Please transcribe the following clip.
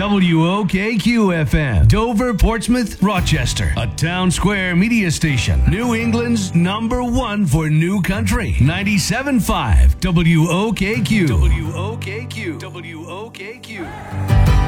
WOKQ-FM, Dover, Portsmouth, Rochester. A Town Square media station. New England's #1 for new country. 97.5 WOKQ. WOKQ. WOKQ.